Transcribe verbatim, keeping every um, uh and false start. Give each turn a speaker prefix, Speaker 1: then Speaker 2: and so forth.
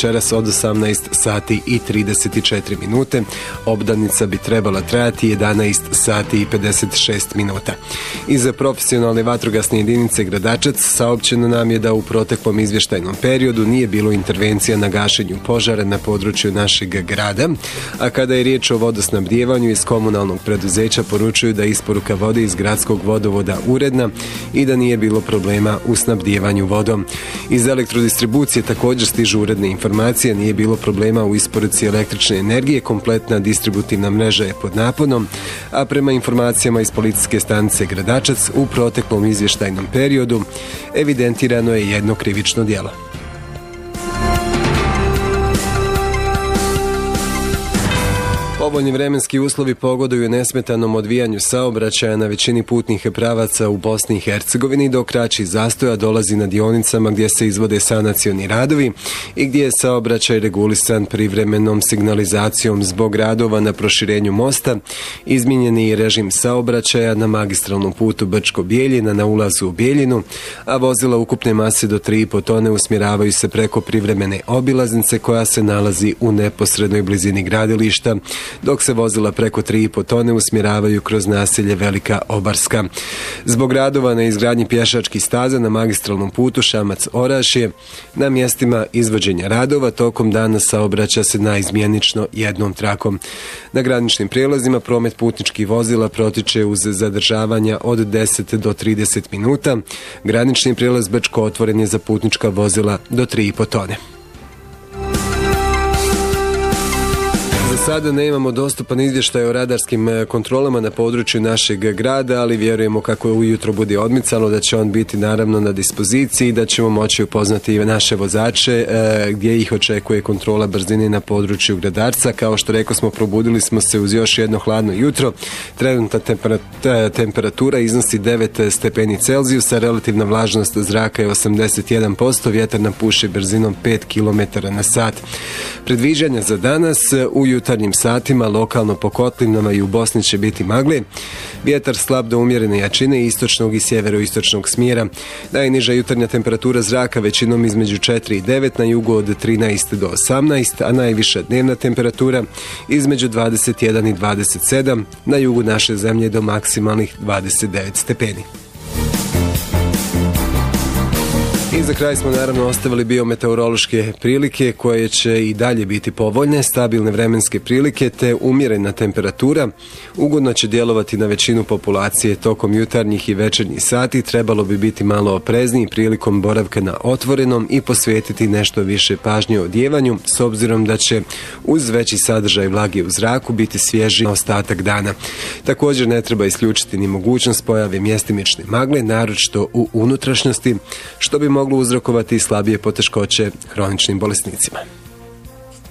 Speaker 1: večeras od osamnaest sati i trideset četiri minute. Obdanica bi trebala trajati jedanaest sati i pedeset šest minuta. Iz profesionalne vatrogasne jedinice Gradačac saopćeno nam je da u proteklom izvještajnom periodu nije bilo intervencija na gašenju požara na području našeg grada, a kada je riječ o vodosnabdijevanju iz komunalnog preduzeća poručuju da je isporuka vode iz gradskog vodovoda uredna i da nije bilo problema u snabdijevanju vodom. Iz elektrodistribucije također stižu uredne informacije, nije bilo problema u isporuci električne energije, kompletna distributivna mreža je pod naponom, a prema informacijama iz policijske stanice Gradačac u proteklom izvještajnom periodu evidentirano je jedno krivično djelo. Povoljni vremenski uslovi pogoduju nesmetanom odvijanju saobraćaja na većini putnih pravaca u Bosni i Hercegovini, dok kraći zastoja dolazi na dionicama gdje se izvode sanacioni radovi i gdje je saobraćaj regulisan privremenom signalizacijom zbog radova na proširenju mosta. Izmijenjen je režim saobraćaja na magistralnom putu Brčko-Bijeljina na ulazu u Bijeljinu, a vozila ukupne mase do tri i po tone usmjeravaju se preko privremene obilaznice koja se nalazi u neposrednoj blizini gradilišta, dok se vozila preko tri i po tone usmjeravaju kroz naselje Velika Obarska. Zbog radova na izgradnji pješačkih staza na magistralnom putu Šamac-Orašje na mjestima izvođenja radova tokom dana saobraća se naizmjenično jednom trakom. Na graničnim prijelazima promet putničkih vozila protiče uz zadržavanja od deset do trideset minuta. Granični prijelaz Brčko otvoren je za putnička vozila do tri i po tone. Za sada nemamo dostupan izvještaj o radarskim kontrolama na području našeg grada, ali vjerujemo kako je ujutro bude odmicalo da će on biti naravno na dispoziciji i da ćemo moći upoznati naše vozače gdje ih očekuje kontrola brzine na području Gradarca. Kao što rekao smo, probudili smo se uz još jedno hladno jutro. Trenutna temperatura iznosi devet stepeni Celzijusa, relativna vlažnost zraka je osamdeset jedan posto, vjetar nam puše brzinom pet kilometara na sat. Predviđanja za danas: u jutarnjim satima lokalno po kotlinama i u Bosni će biti magle, vjetar slab do umjerene jačine istočnog i sjeveroistočnog smjera. Najniža jutarnja temperatura zraka većinom između četiri i devet, na jugu od trinaest do osamnaest, a najviša dnevna temperatura između dvadeset jedan i dvadeset sedam, na jugu naše zemlje do maksimalnih dvadeset devet stepeni. I za kraj smo naravno ostavili biometeorološke prilike koje će i dalje biti povoljne, stabilne vremenske prilike te umjerena temperatura. Ugodno će djelovati na većinu populacije tokom jutarnjih i večernjih sati. Trebalo bi biti malo oprezniji prilikom boravka na otvorenom i posvetiti nešto više pažnje odjevanju, s obzirom da će uz veći sadržaj vlage u zraku biti svježi na ostatak dana. Također ne treba isključiti ni mogućnost pojave mjestimične magle, naročito u unutrašnjosti, što bi moglo uzrokovati slabije poteškoće hroničnim bolesnicima.